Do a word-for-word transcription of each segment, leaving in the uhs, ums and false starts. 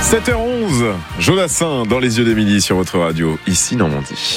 sept heures onze, Jodassin dans les yeux d'Émilie sur votre radio, ici Normandie.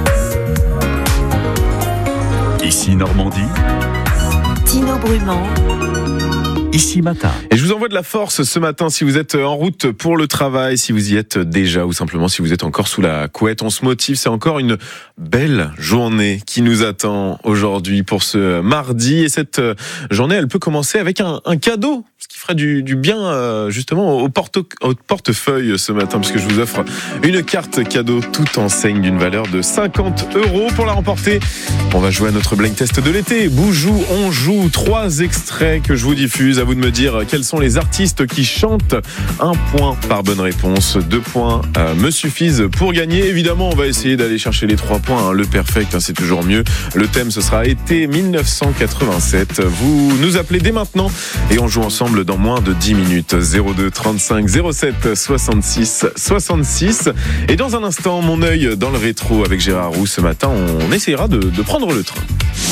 Ici Normandie. Tino Brumand. Ici Matin. Et je vous envoie de la force ce matin si vous êtes en route pour le travail, si vous y êtes déjà ou simplement si vous êtes encore sous la couette. On se motive, c'est encore une belle journée qui nous attend aujourd'hui pour ce mardi. Et cette journée, elle peut commencer avec un, un cadeau, ce qui fera du, du bien euh, justement au, porte, au portefeuille ce matin, parce que je vous offre une carte cadeau toute enseigne d'une valeur de cinquante euros. Pour la remporter, on va jouer à notre blind test de l'été. Boujou, on joue. Trois extraits que je vous diffuse. À vous de me dire quels sont les artistes qui chantent. Un point par bonne réponse. Deux points euh, me suffisent pour gagner. Évidemment, on va essayer d'aller chercher les trois points. Hein. Le perfect, hein, c'est toujours mieux. Le thème, ce sera été dix-neuf cent quatre-vingt-sept. Vous nous appelez dès maintenant et on joue ensemble dans moins de dix minutes. zéro deux trente-cinq zéro sept soixante-six soixante-six. Et dans un instant, mon œil dans le rétro avec Gérard Roux. Ce matin, on essayera de, de prendre le train.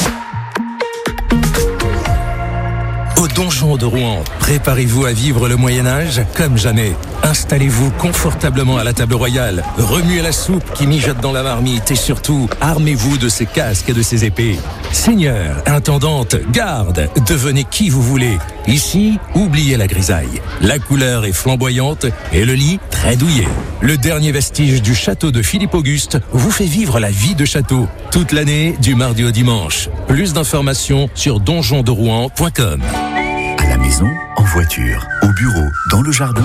Au donjon de Rouen, préparez-vous à vivre le Moyen-Âge comme jamais. Installez-vous confortablement à la table royale, remuez la soupe qui mijote dans la marmite et surtout, armez-vous de ces casques et de ces épées. Seigneur, intendante, garde, devenez qui vous voulez. Ici, oubliez la grisaille. La couleur est flamboyante et le lit très douillet. Le dernier vestige du château de Philippe Auguste vous fait vivre la vie de château toute l'année du mardi au dimanche. Plus d'informations sur donjon de rouen point com. À la maison, en voiture, au bureau, dans le jardin.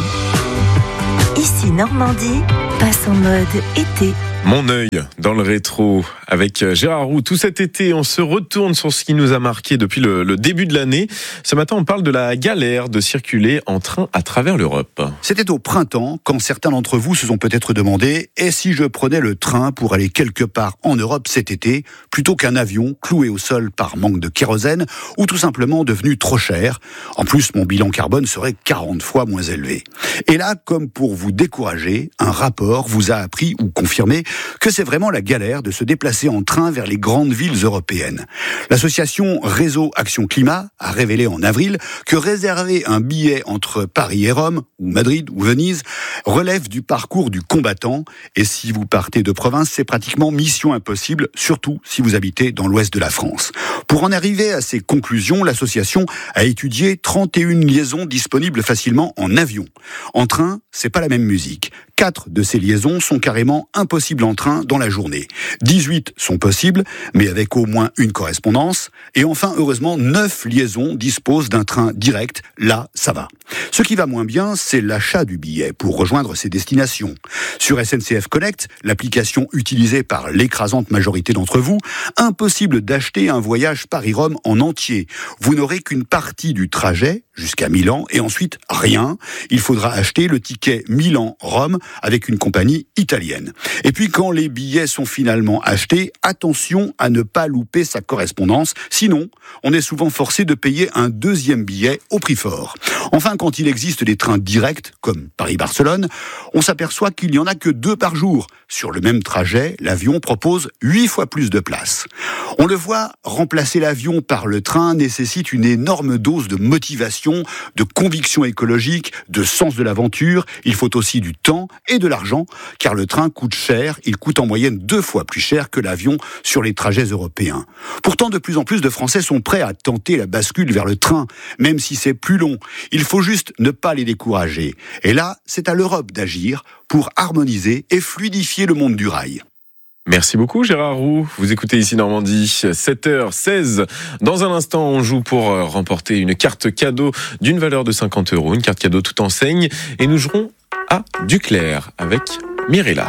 Ici Normandie, passe en mode été. Mon œil dans le rétro avec Gérard Roux. Tout cet été, on se retourne sur ce qui nous a marqué depuis le, le début de l'année. Ce matin, on parle de la galère de circuler en train à travers l'Europe. C'était au printemps, quand certains d'entre vous se sont peut-être demandé « Et si je prenais le train pour aller quelque part en Europe cet été, plutôt qu'un avion cloué au sol par manque de kérosène ou tout simplement devenu trop cher ? En plus, mon bilan carbone serait quarante fois moins élevé. » Et là, comme pour vous décourager, un rapport vous a appris ou confirmé que c'est vraiment la galère de se déplacer en train vers les grandes villes européennes. L'association Réseau Action Climat a révélé en avril que réserver un billet entre Paris et Rome, ou Madrid ou Venise, relève du parcours du combattant. Et si vous partez de province, c'est pratiquement mission impossible, surtout si vous habitez dans l'ouest de la France. Pour en arriver à ces conclusions, l'association a étudié trente et une liaisons disponibles facilement en avion. En train, c'est pas la même musique. Quatre de ces liaisons sont carrément impossibles en train dans la journée. dix-huit sont possibles, mais avec au moins une correspondance. Et enfin, heureusement, neuf liaisons disposent d'un train direct. Là, ça va. Ce qui va moins bien, c'est l'achat du billet pour rejoindre ces destinations. Sur S N C F Connect, l'application utilisée par l'écrasante majorité d'entre vous, impossible d'acheter un voyage Paris-Rome en entier. Vous n'aurez qu'une partie du trajet jusqu'à Milan et ensuite rien. Il faudra acheter le ticket Milan-Rome avec une compagnie italienne. Et puis quand les billets sont finalement achetés, attention à ne pas louper sa correspondance, sinon on est souvent forcé de payer un deuxième billet au prix fort. Enfin, quand il existe des trains directs, comme Paris-Barcelone, on s'aperçoit qu'il n'y en a que deux par jour. Sur le même trajet, l'avion propose huit fois plus de place. On le voit, remplacer l'avion par le train nécessite une énorme dose de motivation, de conviction écologique, de sens de l'aventure. Il faut aussi du temps et de l'argent, car le train coûte cher. Il coûte en moyenne deux fois plus cher que l'avion sur les trajets européens. Pourtant, de plus en plus de Français sont prêts à tenter la bascule vers le train, même si c'est plus long. Il faut juste ne pas les décourager. Et là, c'est à l'Europe d'agir pour harmoniser et fluidifier le monde du rail. Merci beaucoup Gérard Roux. Vous écoutez ici Normandie, sept heures seize. Dans un instant, on joue pour remporter une carte cadeau d'une valeur de cinquante euros. Une carte cadeau toute enseigne. Et nous jouerons à Duclair avec Mirella.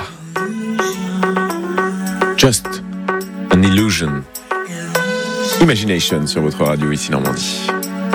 Just an illusion. Imagination sur votre radio ici Normandie.